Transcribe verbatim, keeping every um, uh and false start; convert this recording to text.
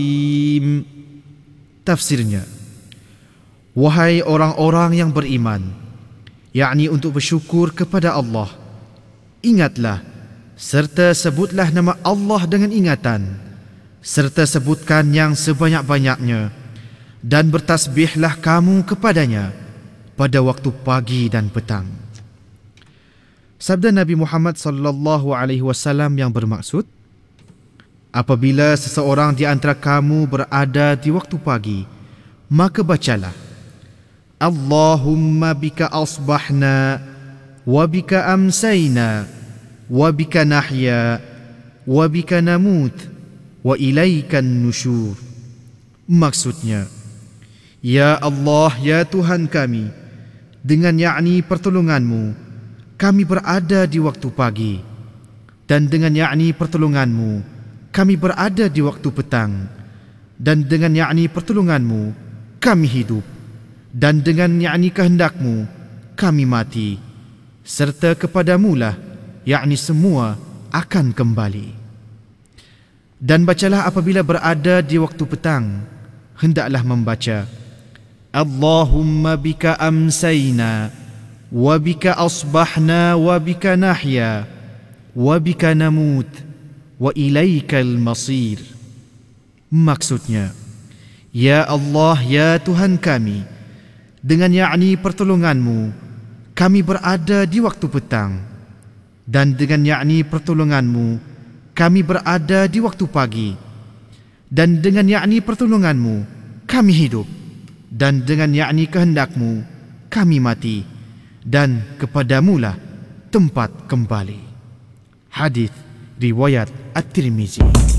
Tafsirnya, wahai orang-orang yang beriman, yakni untuk bersyukur kepada Allah, ingatlah serta sebutlah nama Allah dengan ingatan, serta sebutkan yang sebanyak-banyaknya, dan bertasbihlah kamu kepadanya pada waktu pagi dan petang. Sabda Nabi Muhammad sallallahu alaihi wasallam yang bermaksud, apabila seseorang di antara kamu berada di waktu pagi, maka bacalah, Allahumma bika asbahna wa bika amsayna wa bika nahya wa bika namut wa ilaikan nusyur. Maksudnya, ya Allah, ya Tuhan kami, dengan yakni pertolonganmu kami berada di waktu pagi, dan dengan yakni pertolonganmu kami berada di waktu petang, dan dengan yakni pertolonganmu kami hidup, dan dengan yakni kehendakmu kami mati, serta kepadamulah yakni semua akan kembali. Dan bacalah apabila berada di waktu petang, hendaklah membaca, Allahumma bika amsayna wa bika asbahna wa bika nahya wa bika namut wa ilaikal masir. Maksudnya, ya Allah, ya Tuhan kami, dengan yakni pertolonganmu kami berada di waktu petang, dan dengan yakni pertolonganmu kami berada di waktu pagi, dan dengan yakni pertolonganmu kami hidup, dan dengan yakni kehendakmu kami mati, dan kepadamulah tempat kembali. Hadis riwayat At-Tirmizi.